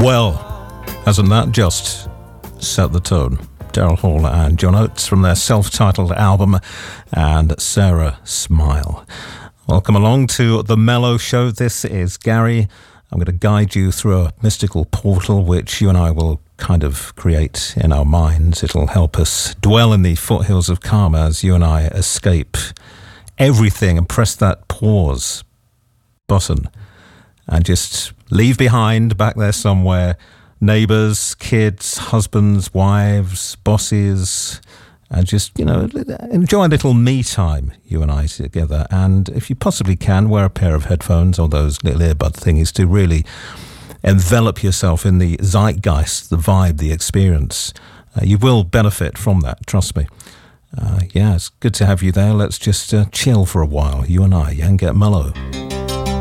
Well, hasn't that just set the tone? Daryl Hall and John Oates from their self-titled album and Sarah Smile. Welcome along to The Mellow Show. This is Gary. I'm going to guide you through a mystical portal which you and I will kind of create in our minds. It'll help us dwell in the foothills of calm as you and I escape everything and press that pause button and just leave behind back there somewhere neighbours, kids, husbands, wives, bosses, and just, enjoy a little me time, you and I together. And if you possibly can, wear a pair of headphones or those little earbud thingies to really envelop yourself in the zeitgeist, the vibe, the experience. You will benefit from that, trust me. It's good to have you there. Let's just chill for a while, you and I, and get mellow.